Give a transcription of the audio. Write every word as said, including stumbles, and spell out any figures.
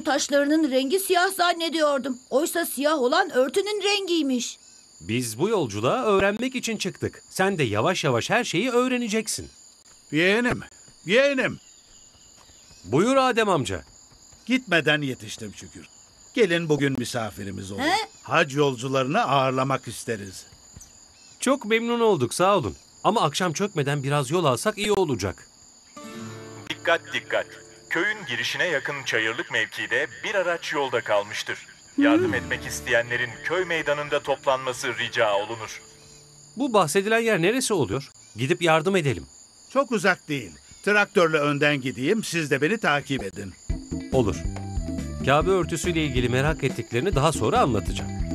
taşlarının rengi siyah zannediyordum. Oysa siyah olan örtünün rengiymiş. Biz bu yolculuğa öğrenmek için çıktık. Sen de yavaş yavaş her şeyi öğreneceksin. Yeğenim, yeğenim. Buyur Adem amca. Gitmeden yetiştim şükür. Gelin bugün misafirimiz olun. He? Hac yolcularını ağırlamak isteriz. Çok memnun olduk, sağ olun. Ama akşam çökmeden biraz yol alsak iyi olacak. Dikkat dikkat. Köyün girişine yakın çayırlık mevkide bir araç yolda kalmıştır. Yardım etmek isteyenlerin köy meydanında toplanması rica olunur. Bu bahsedilen yer neresi oluyor? Gidip yardım edelim. Çok uzak değil. Traktörle önden gideyim, siz de beni takip edin. Olur. Kabe örtüsüyle ilgili merak ettiklerini daha sonra anlatacağım.